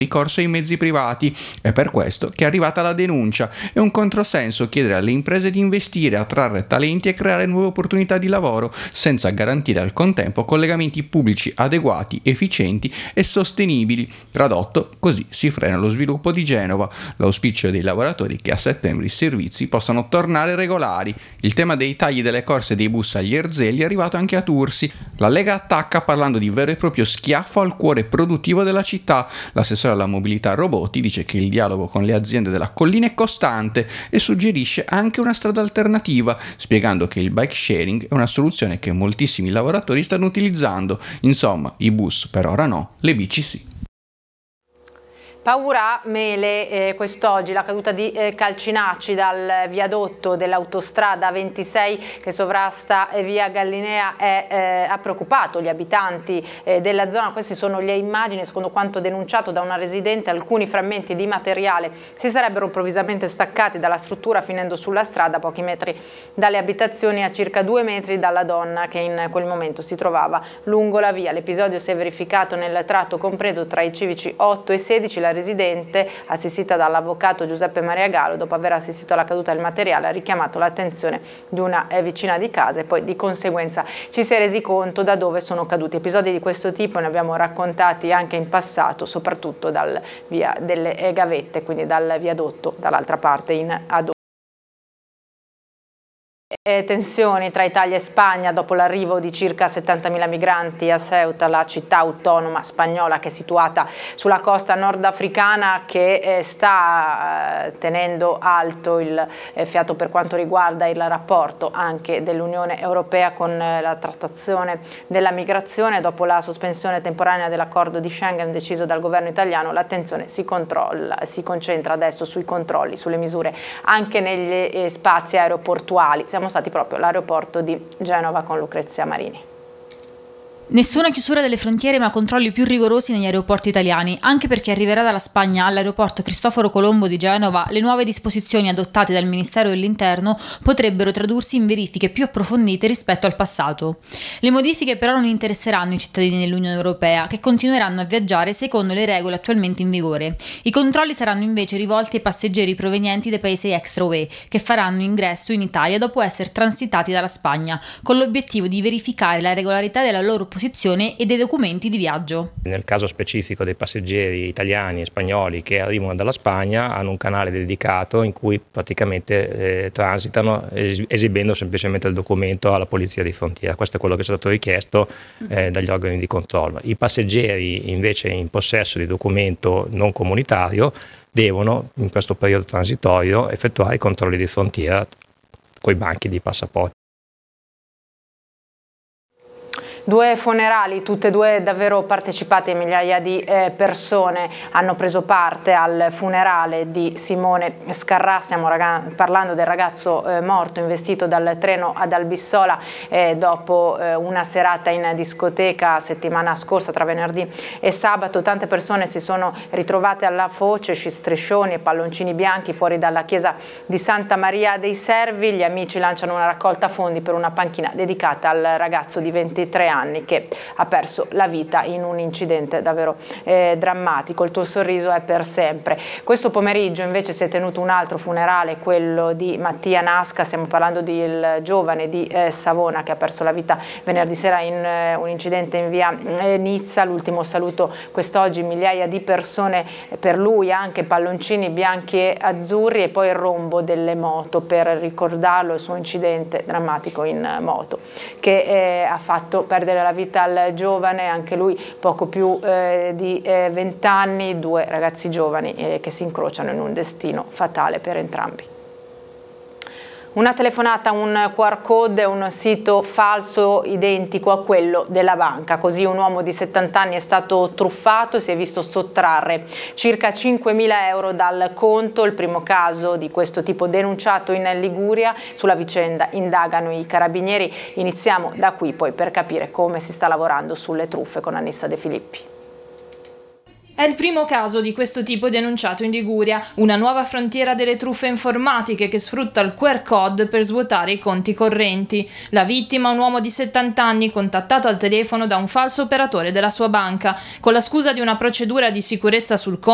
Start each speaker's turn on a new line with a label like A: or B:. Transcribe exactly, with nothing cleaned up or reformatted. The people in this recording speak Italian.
A: ricorso ai mezzi privati. È per questo che è arrivata la denuncia. È un controsenso chiedere alle imprese di investire, attrarre talenti e creare nuove opportunità di lavoro senza garantire al contempo collegamenti pubblici adeguati, efficienti e sostenibili. Tradotto, così si frena lo sviluppo di Genova. L'auspicio dei lavoratori è che a settembre i servizi possano tornare regolari. Il tema dei tagli delle corse dei bus agli Erzelli è arrivato anche a Tursi. La Lega attacca parlando di vero e proprio schiaffo al cuore produttivo della città. L'assessore alla mobilità Roboti dice che il dialogo con le aziende della collina è costante e suggerisce anche una strada alternativa, spiegando che il bike sharing è una soluzione che moltissimi lavoratori stanno utilizzando. Insomma, i bus per ora no, le bici sì.
B: Paura Mele, eh, quest'oggi la caduta di eh, Calcinacci dal viadotto dell'autostrada ventisei che sovrasta eh, via Gallinea è, eh, ha preoccupato gli abitanti eh, della zona. Queste sono le immagini. Secondo quanto denunciato da una residente, alcuni frammenti di materiale si sarebbero improvvisamente staccati dalla struttura finendo sulla strada a pochi metri dalle abitazioni, a circa due metri dalla donna che in quel momento si trovava lungo la via. L'episodio si è verificato nel tratto compreso tra i civici otto e sedici. La residente, assistita dall'avvocato Giuseppe Maria Gallo, dopo aver assistito alla caduta del materiale, ha richiamato l'attenzione di una eh, vicina di casa e poi di conseguenza ci si è resi conto da dove sono caduti. Episodi di questo tipo ne abbiamo raccontati anche in passato, soprattutto dal via delle eh, Gavette, quindi dal viadotto dall'altra parte in Adò. E tensioni tra Italia e Spagna dopo l'arrivo di circa settantamila migranti a Ceuta, la città autonoma spagnola che è situata sulla costa nordafricana, che eh, sta eh, tenendo alto il eh, fiato per quanto riguarda il rapporto anche dell'Unione Europea con eh, la trattazione della migrazione. Dopo la sospensione temporanea dell'accordo di Schengen deciso dal governo italiano, l'attenzione si, controlla, si concentra adesso sui controlli, sulle misure anche negli eh, spazi aeroportuali. Siamo stati proprio all'aeroporto di Genova con Lucrezia Marini.
C: Nessuna chiusura delle frontiere, ma controlli più rigorosi negli aeroporti italiani, anche perché arriverà dalla Spagna all'aeroporto Cristoforo Colombo di Genova. Le nuove disposizioni adottate dal Ministero dell'Interno potrebbero tradursi in verifiche più approfondite rispetto al passato. Le modifiche però non interesseranno i cittadini dell'Unione Europea, che continueranno a viaggiare secondo le regole attualmente in vigore. I controlli saranno invece rivolti ai passeggeri provenienti dai paesi extra U E, che faranno ingresso in Italia dopo essere transitati dalla Spagna, con l'obiettivo di verificare la regolarità della loro posizione e dei documenti di viaggio.
D: Nel caso specifico dei passeggeri italiani e spagnoli che arrivano dalla Spagna, hanno un canale dedicato in cui praticamente eh, transitano es- esibendo semplicemente il documento alla polizia di frontiera. Questo è quello che è stato richiesto eh, dagli organi di controllo. I passeggeri invece in possesso di documento non comunitario devono in questo periodo transitorio effettuare i controlli di frontiera coi banchi di passaporti.
B: Due funerali, tutte e due davvero partecipate, migliaia di eh, persone hanno preso parte al funerale di Simone Scarrà. Stiamo raga- parlando del ragazzo eh, morto investito dal treno ad Albissola eh, dopo eh, una serata in discoteca settimana scorsa tra venerdì e sabato. Tante persone si sono ritrovate alla foce, striscioni e palloncini bianchi fuori dalla chiesa di Santa Maria dei Servi. Gli amici lanciano una raccolta fondi per una panchina dedicata al ragazzo di ventitré anni che ha perso la vita in un incidente davvero eh, drammatico. Il tuo sorriso è per sempre. Questo pomeriggio invece si è tenuto un altro funerale, quello di Mattia Nasca. Stiamo parlando del giovane di eh, Savona che ha perso la vita venerdì sera in eh, un incidente in via eh, Nizza. L'ultimo saluto quest'oggi, migliaia di persone per lui, anche palloncini bianchi e azzurri, e poi il rombo delle moto per ricordarlo, il suo incidente drammatico in moto che eh, ha fatto perdere la vita al giovane, anche lui poco più eh, di venti anni, due ragazzi giovani eh, che si incrociano in un destino fatale per entrambi. Una telefonata, un Q R code e un sito falso identico a quello della banca. Così un uomo di settanta anni è stato truffato e si è visto sottrarre circa cinquemila euro dal conto. Il primo caso di questo tipo denunciato in Liguria. Sulla vicenda indagano i carabinieri. Iniziamo da qui poi per capire come si sta lavorando sulle truffe con Anissa De Filippi.
E: È il primo caso di questo tipo denunciato in Liguria, una nuova frontiera delle truffe informatiche che sfrutta il Q R code per svuotare i conti correnti. La vittima, un uomo di settanta anni contattato al telefono da un falso operatore della sua banca, con la scusa di una procedura di sicurezza sul conto.